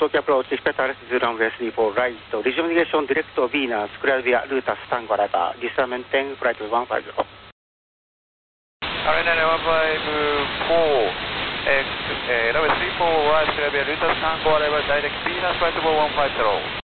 Tokyo approach, expect altitude runway 34 right, regional navigation direct to Venus, clear via Lutas Tango Arriva, Distal maintain flight 150. Alright, 154, runway 34 right, clear via Lutas Tango Arriva, direct Venus flight 150.